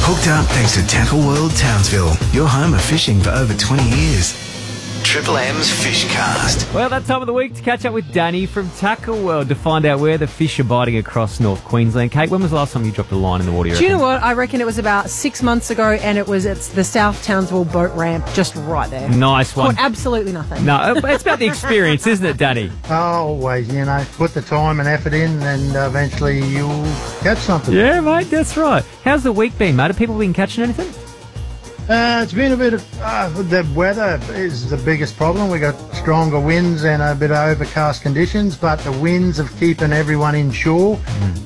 Hooked up thanks to Tackle World Townsville, your home of fishing for over 20 years. Triple M's Fishcast. Well, that time of the week to catch up with Danny from Tackle World to find out where the fish are biting across North Queensland. Kate, when was the last time you dropped a line in the water? Do you know what? I reckon it was about 6 months ago, and it's the South Townsville boat ramp just right there. Nice one. Caught absolutely nothing. No, it's about the experience, isn't it, Danny? Always, put the time and effort in, and eventually you'll catch something. Yeah, mate, that's right. How's the week been, mate? Have people been catching anything? It's been a bit of the weather is the biggest problem. We got stronger winds and a bit of overcast conditions, but the winds of keeping everyone inshore.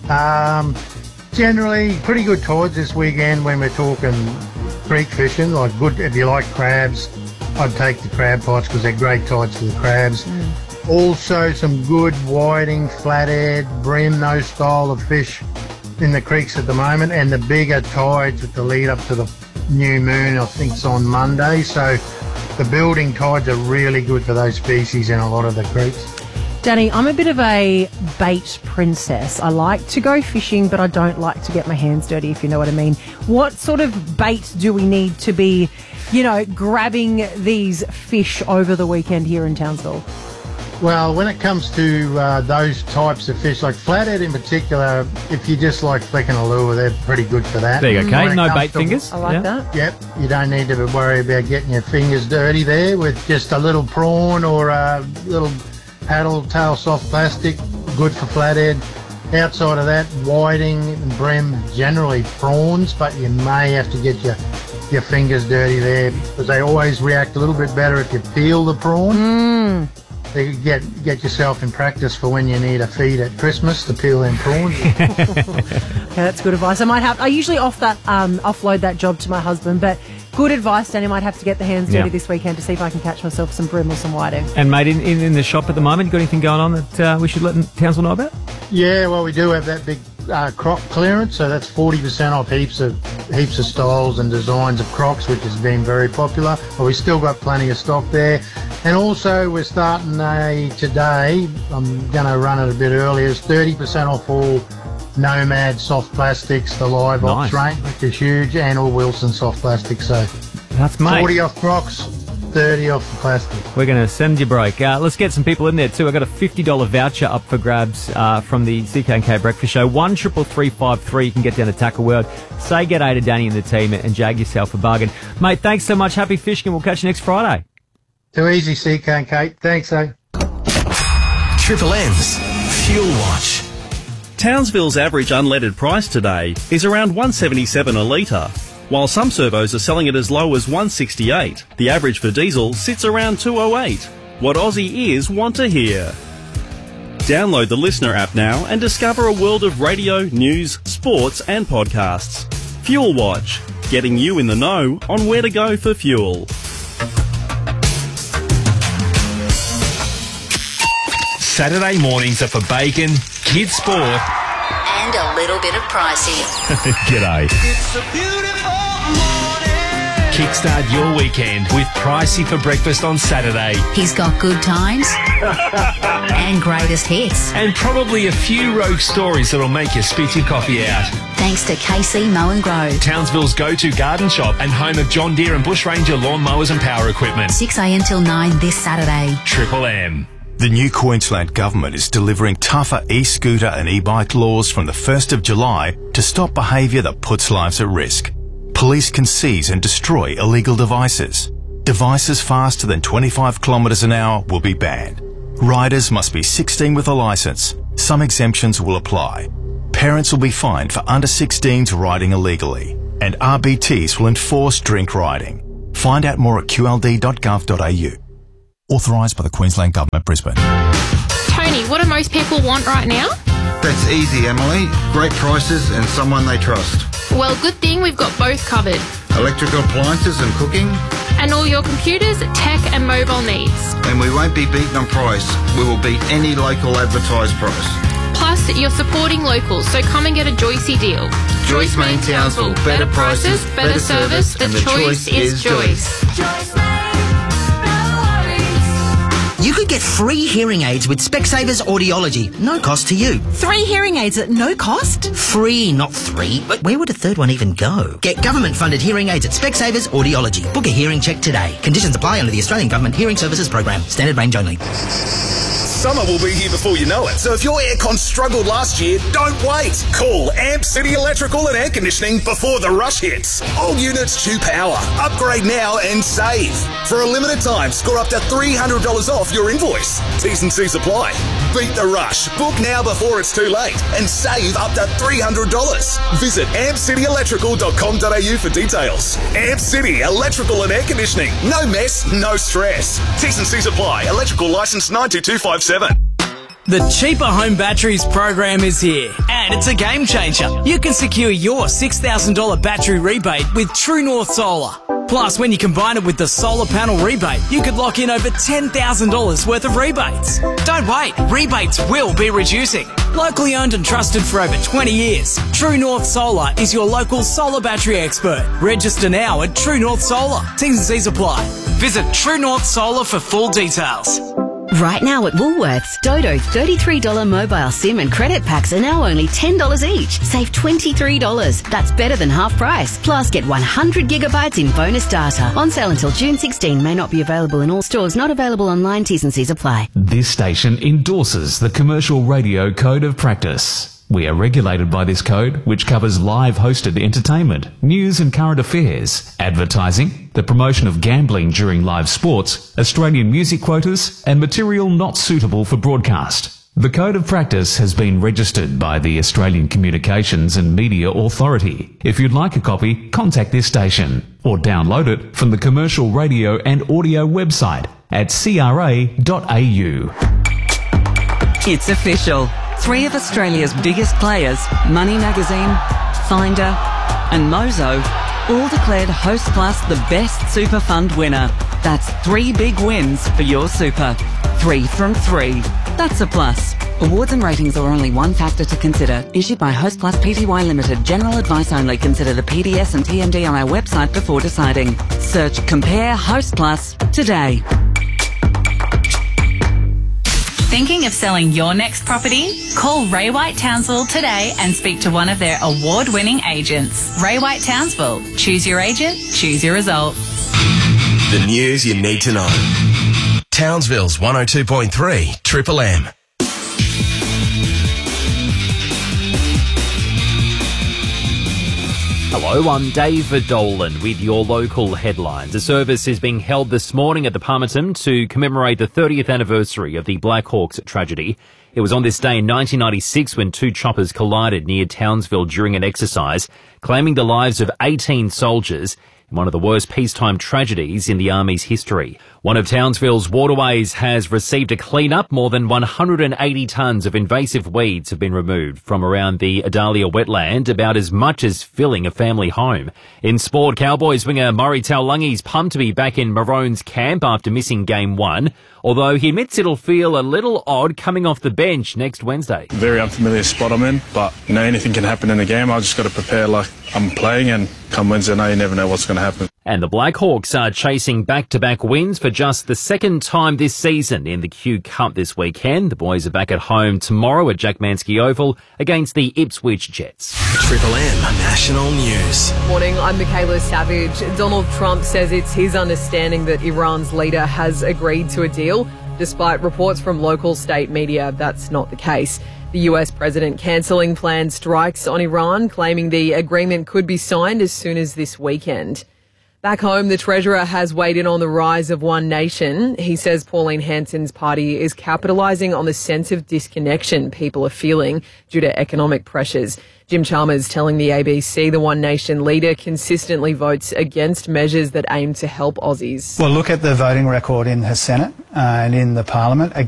Generally, pretty good tides this weekend when we're talking creek fishing. Like good if you like crabs, I'd take the crab pots because they're great tides for the crabs. Also, some good whiting, flathead, bream, those style of fish in the creeks at the moment, and the bigger tides with the lead up to the new moon, I think it's on Monday, so the building tides are really good for those species in a lot of the creeks. Danny, I'm a bit of a bait princess. I like to go fishing, but I don't like to get my hands dirty, if you know what I mean. What sort of bait do we need to be, grabbing these fish over the weekend here in Townsville? Well, when it comes to those types of fish, like flathead in particular, if you just like flicking a lure, they're pretty good for that. There you go, Kate. No bait fingers. I like that. Yep. You don't need to worry about getting your fingers dirty there with just a little prawn or a little paddle tail soft plastic. Good for flathead. Outside of that, whiting and bream, generally prawns, but you may have to get your fingers dirty there because they always react a little bit better if you peel the prawn. You get yourself in practice for when you need a feed at Christmas to peel them prawns. Okay, that's good advice. I usually offload that job to my husband, but good advice, Danny. I might have to get the hands dirty this weekend to see if I can catch myself some bream or some whiting. And mate, in the shop at the moment, you got anything going on that we should let Townsville know about? Yeah, well, we do have that big croc clearance, so that's 40% off heaps of styles and designs of crocs, which has been very popular. But we still got plenty of stock there. And also we're starting today, I'm going to run it a bit earlier, it's 30% off all Nomad soft plastics, the Live Ops range, which is huge, and all Wilson soft plastics. So that's 40 off crocs, 30 off the plastic. We're going to send you a break. Let's get some people in there too. I've got a $50 voucher up for grabs from the CK&K Breakfast Show. 133353. You can get down to Tackle World. Say g'day to Danny and the team and jag yourself a bargain. Mate, thanks so much. Happy fishing, and we'll catch you next Friday. Too easy, CK&K. Thanks, eh? Triple M's Fuel Watch. Townsville's average unleaded price today is around $1.77 a litre, while some servos are selling it as low as $1.68. The average for diesel sits around $2.08. What Aussie ears want to hear. Download the Listener app now and discover a world of radio, news, sports and podcasts. Fuel Watch, getting you in the know on where to go for fuel. Saturday mornings are for bacon, kids sport, and a little bit of pricey. G'day. It's a beautiful morning. Kickstart your weekend with Pricey for breakfast on Saturday. He's got good times and greatest hits. And probably a few rogue stories that'll make you spit your coffee out. Thanks to KC Mow and Grow, Townsville's go-to garden shop and home of John Deere and Bush Ranger lawn mowers and power equipment. 6 a.m. till 9 this Saturday. Triple M. The new Queensland Government is delivering tougher e-scooter and e-bike laws from the 1st of July to stop behaviour that puts lives at risk. Police can seize and destroy illegal devices. Devices faster than 25 kilometres an hour will be banned. Riders must be 16 with a licence. Some exemptions will apply. Parents will be fined for under 16s riding illegally. And RBTs will enforce drink riding. Find out more at qld.gov.au. Authorised by the Queensland Government, Brisbane. Tony, what do most people want right now? That's easy, Emily. Great prices and someone they trust. Well, good thing we've got both covered. Electrical appliances and cooking. And all your computers, tech and mobile needs. And we won't be beaten on price. We will beat any local advertised price. Plus, you're supporting locals, so come and get a Joycey deal. Joyce Main Townsville. Better prices, better service, and the choice is Joyce. Joyce Main, no worries. You could get free hearing aids with Specsavers Audiology. No cost to you. 3 hearing aids at no cost? Free, not 3. But where would a third one even go? Get government-funded hearing aids at Specsavers Audiology. Book a hearing check today. Conditions apply under the Australian Government Hearing Services Program. Standard range only. Summer will be here before you know it, so if your aircon struggled last year, don't wait. Call Amp City Electrical and Air Conditioning before the rush hits. All units due power. Upgrade now and save. For a limited time, score up to $300 off your invoice. T's and C's apply. Beat the rush. Book now before it's too late and save up to $300. Visit ampcityelectrical.com.au for details. Amp City Electrical and Air Conditioning. No mess, no stress. T's and C's apply. Electrical licence 92257. The Cheaper Home Batteries program is here, and it's a game changer. You can secure your $6,000 battery rebate with True North Solar. Plus, when you combine it with the solar panel rebate, you could lock in over $10,000 worth of rebates. Don't wait, rebates will be reducing. Locally owned and trusted for over 20 years, True North Solar is your local solar battery expert. Register now at True North Solar. T's and C's apply. Visit True North Solar for full details. Right now at Woolworths, Dodo $33 mobile SIM and credit packs are now only $10 each. Save $23. That's better than half price. Plus, get 100 gigabytes in bonus data. On sale until June 16. May not be available in all stores. Not available online. T's and C's apply. This station endorses the Commercial Radio Code of Practice. We are regulated by this code, which covers live hosted entertainment, news and current affairs, advertising, the promotion of gambling during live sports, Australian music quotas, and material not suitable for broadcast. The Code of Practice has been registered by the Australian Communications and Media Authority. If you'd like a copy, contact this station or download it from the Commercial Radio and Audio website at cra.au. It's official. 3 of Australia's biggest players, Money Magazine, Finder and Mozo, all declared Hostplus the best super fund winner. That's 3 big wins for your super. 3 from 3. That's a plus. Awards and ratings are only one factor to consider. Issued by Hostplus Pty Limited. General advice only. Consider the PDS and TMD on our website before deciding. Search Compare Hostplus today. Thinking of selling your next property? Call Ray White Townsville today and speak to one of their award-winning agents. Ray White Townsville. Choose your agent, choose your result. The news you need to know. Townsville's 102.3 Triple M. Hello, I'm David Dolan with your local headlines. A service is being held this morning at the Palmerton to commemorate the 30th anniversary of the Black Hawks tragedy. It was on this day in 1996 when 2 choppers collided near Townsville during an exercise, claiming the lives of 18 soldiers in one of the worst peacetime tragedies in the Army's history. One of Townsville's waterways has received a clean-up. More than 180 tonnes of invasive weeds have been removed from around the Adalia wetland, about as much as filling a family home. In sport, Cowboys winger Murray Taulungi's pumped to be back in Maroon's camp after missing Game 1, although he admits it'll feel a little odd coming off the bench next Wednesday. Very unfamiliar spot I'm in, but anything can happen in a game. I just got to prepare like I'm playing, and come Wednesday night, you never know what's going to happen. And the Black Hawks are chasing back-to-back wins for just the second time this season in the Q Cup this weekend. The boys are back at home tomorrow at Jack Manske Oval against the Ipswich Jets. Triple M National News. Morning, I'm Michaela Savage. Donald Trump says it's his understanding that Iran's leader has agreed to a deal. Despite reports from local state media, that's not the case. The US president cancelling planned strikes on Iran, claiming the agreement could be signed as soon as this weekend. Back home, the Treasurer has weighed in on the rise of One Nation. He says Pauline Hanson's party is capitalising on the sense of disconnection people are feeling due to economic pressures. Jim Chalmers telling the ABC the One Nation leader consistently votes against measures that aim to help Aussies. Well, look at the voting record in the Senate and in the Parliament.